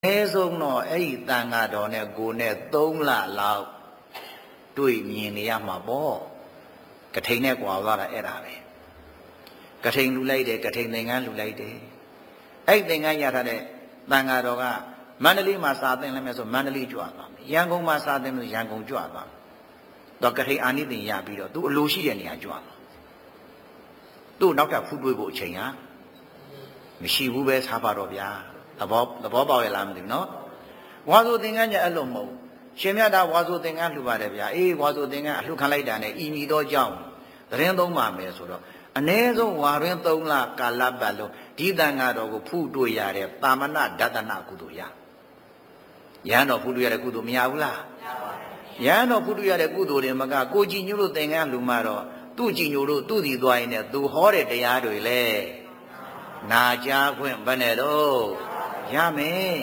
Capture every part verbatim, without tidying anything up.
အဲဆုံးတော့အဲ့ဒီတန်ဃာတော်နဲ့ကိုနဲ့သုံးလလောက်တွေ့မြင်နေရမှာပေါ့ကထိန်နဲ့ကွာသွားတာအဲ့ဒါပဲကထိန်လူလိုက်တယ်ကထိန်သင်္ကန်းလူလိုက်တယ်အဲ့သင်္ကန်းရထားတဲ့တန်ဃာတော်ကမန္တလေးမှာစာသင်လိုက်မယ်ဆိုမန္တလေးကြွသွားမယ်ရန်ကုန်မှာစာသင်လို့ရန်ကုန်ကြွသွားမယ်တော့ကထိန်အာနိသင်ရပြီးတော့သူအလိုရှိတဲ့နေရာကြွသွားသူ့နောက်ထပ်ဖူးတွေးဖို့အချိန်ဟာမရှိဘူးပဲစားပါတော့ဗျာသဘောသဘောပေါက်ရလားမသိဘူးနော်ဝါဆိုသင်္ကန်းကြအဲ့လိုမဟုတ်ရှင်မြတ်တာဝါဆိုသင်္ကန်းလှူပါတယ်ဗျာအေးဝါဆိုသင်္ကန်းအလှူခံလိုက်တာနဲ့ဤမီတော့ကြောင်းသတင်းသုံးပါမယ်ဆိုတော့အ ਨੇ ဆုံးဝါရင်းသုံးလကာလပတ်လုံးဒီတန်ဃာတော်ကိုဖူးတွေ့ရတဲ့တာမဏဒသနကုသိုလ်ရရဟန်းတော်ဖူးတွေ့ရတဲ့ကုသိုလ်မရဘူးလားမရပါဘူးရဟန်းတော်ဖူးတွေ့ရတဲ့ကုသိုလ်တွေမကကိုကြည်ညို့လို့သင်္ကန်းလှူမှတော့သူ့ကြည်ညို့လို့သူ့စီသွားရင်လည်းသူဟောတဲ့တရားတွေလေနာကြားခွင့်ဘယ်နဲ့တော့ရမယ်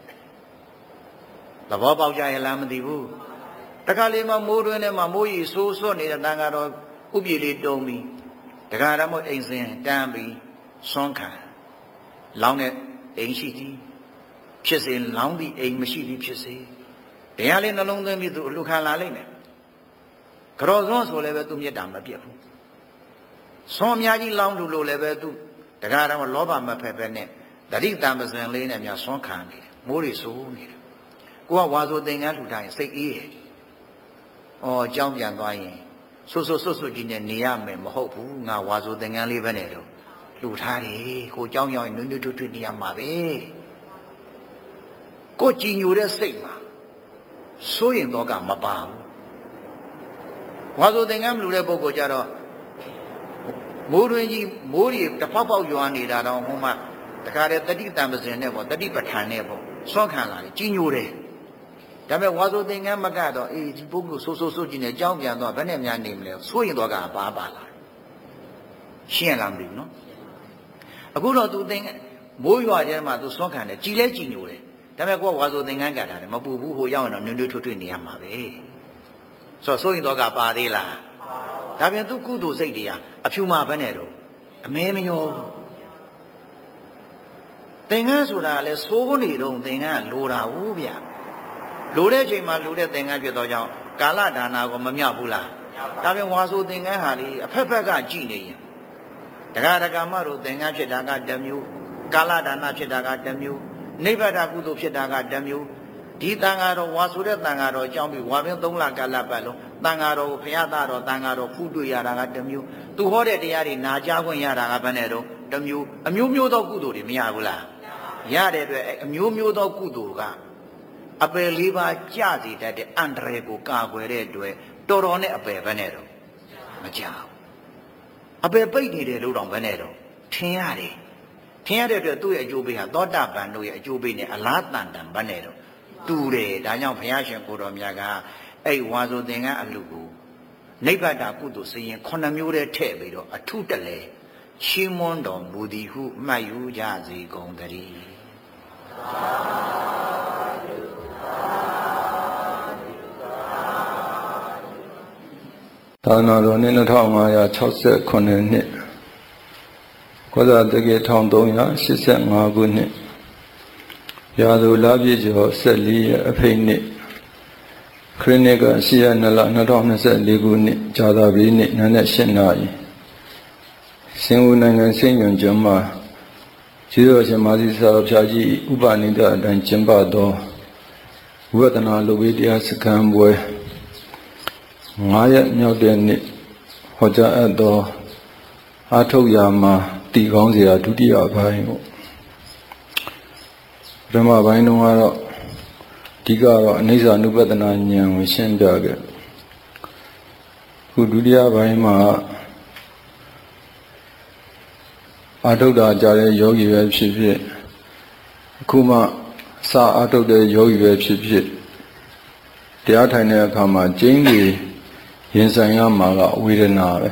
သဘောပေါက်ကြရဲ့လားမသိဘူးတခါလေးမှမိုးတွင်းထဲမှာမိုးရီဆိုးစွတ်နေတဲ့တန်ဃာတော်ဥပြေလေးတုံးပြီးတခါတော့မို့အိမ်စင်တန်းပြီးဆွမ်းခံလောင်းတဲ့အိမ်ရှိသည်ဖြစ်စေလောင်းသည့်အိမ်မရှိသည်ဖြစ်စေတရားလေးနှလုံးသွင်းပြီးသူအလှခံလာလိမ့်မယ်ကြော်စွန်းဆိုလည်းပဲသူမေတ္တာမပြတ်ဘူးဆွမ်းအများကြီးလောင်းလို့လည်းပဲသူတခါတော့လောဘမဖက်ဖက်နဲ့တတိတံပစံလေးနဲ့များဆွမ်းခံနေတယ်မိုးတွေဆိုးနေတယ်ကိုကဝါဆိုသင်္ကန်းလှူထားရင်စိတ်အေးရဲ့ဩအကြောင်းပြန်သွားရင်ဆွဆွဆွဆွကြီးနဲ့နေရမယ်မဟုတ်ဘူးငါဝါဆိုသင်္ကန်းလေးပဲနဲ့တော့လှူထားတယ်ကိုအကြောင်းရောက်ရင်နွန်းနွန်းထွတ်ထွတ်နေရမှာပဲကိုကြည်ညိုတဲ့စိတ်မှာစိုးရင်တော့ကမပါဘူးဝါဆိုသင်္ကန်းမလှူတဲ့ပုဂ္ဂိုလ်ကြတော့မိုးတွင်ကြီးမိုးတွေတပေါက်ပေါက်ရွာနေတာတော့ဟိုမှာတခါတည်းတတိတံပစင်နဲ့ပေါ့တတိပဋ္ဌာန်နဲ့ပေါ့ဆွမ်းခံလာတယ်ကြီးညိုတယ်ဒါပေမဲ့ဝါဆိုသင်္ကန်းမကတော့အေးဒီပုဂ္ဂိုလ်ဆိုးဆိုးဆိုးကြီးနဲ့ကြောင်းပြန်တော့ဘယ်နဲ့များနေမလဲဆိုရင်တော့ကပါပါလာရှင်းရလားမသိဘူးနော်အခုတော့သူသင်္ကန်းမိုးရွာထဲမှာသူဆွမ်းခံတယ်ကြည်လဲကြည်ညိုတယ်ဒါပေမဲ့ကိုကဝါဆိုသင်္ကန်းကတ်တာတယ်မပူဘူးဟိုရောက်ရင်တော့နွန်းနွန်းထွတ်ထွတ်နေရမှာပဲဆိုတော့ဆိုရင်တော့ကပါသေးလားဒါပြန်သူကုသိုလ်စိတ်တွေကအဖြူမှာဘယ်နဲ့တော့အမဲမရောသင်္ကန်းဆိုတာကလည်းသိုးနေတော့သင်္ကန်းလိုတာဟုတ်ဗျာလိုတဲ့အချိန်မှာလိုတဲ့သင်္ကန်းဖြစ်တော့ကြောင့်ကာလဒါနာကိုမမြောက်ဘူးလားဒါပြန်ဝါဆိုသင်္ကန်းဟာလေအဖက်ဖက်ကကြည်နေရင်တက္ကရာကမတို့သင်္ကန်းဖြစ်တာကတစ်မျိုးကာလဒါနာဖြစ်တာကတစ်မျိုးနိဗ္ဗာန်ကုသိုလ်ဖြစ်တာကတစ်မျိုးဒီတန်ဃာတော်ဝါဆိုတဲ့တန်ဃာတော်အကြောင်းပြီးဝါပင်သုံးလကာလပတ်လုံးတန်ဃာတော်ကိုဘုရားသားတော်တန်ဃာတော်ဖူးတွေ့ရတာကတစ်မျိုးသူဟောတဲ့တရားတွေနာကြားခွင့်ရတာကဘယ်နဲ့တော့တစ်မျိုးအမျိုးမျိုးသောကုသိုလ်တွေမရဘူးလားရတဲ့အတွက်အမျိုးမျိုးသောကုသိုလ်ကအပယ်လေးပါးကြစေတတ်တဲ့အန္တရာယ်ကိုကာကွယ်တဲ့အတွက်တော်တော်နဲ့အပယ်ပဲနဲ့တော့မကြောက်အပယ်ပိတ်နေတယ်လို့တော့ဘယ်နဲ့တော့ထင်ရတယ်ထင်ရတဲ့အတွက်သူ့ရဲ့အကျိုးပေးဟာသောတာပန်တို့ရဲ့အကျိုးပေးနဲ့အလားတန်တန်ဘယ်နဲ့တော့တူတယ်ဒါကြောင့်ဘုရားရှင်ကိုတော်မြတ်ကအဲ့ဝါဆိုသင်္ကန်းအလှကိုနိဗ္ဗာန်ကုသိုလ်စရင်ခုနှစ်မျိုးတည်းထည့်ပြီးတော့အထုတလဲရှင်းမွန်းတော်မူသည်ဟုမှတ်ယူကြစေကုန်သတည်းသာနာတော်နှစ်နှစ်ထောင်ငါးရာ၆၈နှစ်ကောဇာတကေတစ်ထောင်သုံးရာရှစ်ဆယ့်ငါးခုနှစ်ရာသူလပြည့်ကျော်ဆက်လေးရအဖိတ်နှစ်ခရစ်နှစ်ကရှစ်ရက်နှစ်လနှစ်ထောင်နှစ်ဆယ့်လေးခုနှစ်ဇာတာပတိနှစ်နံနက်၈နာရီစင်ဦးနိုင်ငံစင်ညွန်ကျွန်းမှာကျေးဇူးတော်ရှင်မာသီဆရာဖျားကြီးဥပနိဒအတိုင်းကျင်းပသောဝိပဿနာလုပ်ပြီးတရားစခန်းပွဲငါးရက်မြောက်တဲ့နေ့ဟောကြားအပ်သောအာထုတ်ရာမှာတည်ကောင်းစရာဒုတိယပိုင်းပေါ့ပထမပိုင်းတုန်းကတော့အဓိကတော့အနိစ္စ ानु ပတ္တနာဉာဏ်ကိုရှင်းပြခဲ့ခုဒုတိယပိုင်းမှာအာထုတ်တာကြတဲ့ယောဂီပဲဖြစ်ဖြစ်အခုမှစာအာထုတ်တဲ့ယောဂီပဲဖြစ်ဖြစ်တရားထိုင်တဲ့အခါမှာကျင်းကြီးရင်ဆိုင်ရမှာကဝေဒနာပဲ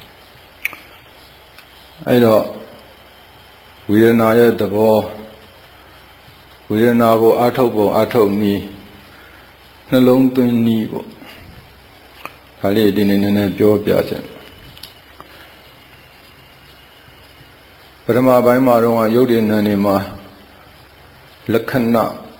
အဲ့တော့ဝေဒနာရဲ့သဘောဝေဒနာကိုအာထုတ်ပုံအာထုတ်နည်းနှလုံးသွင်းနည်းပေါ့ဒါလေးဒီနေ့နည်းနည်းပြောပြချင်ပထမပိုင်းမှာတော့ရုပ်ရည်နာနေမှာလက္ခဏာ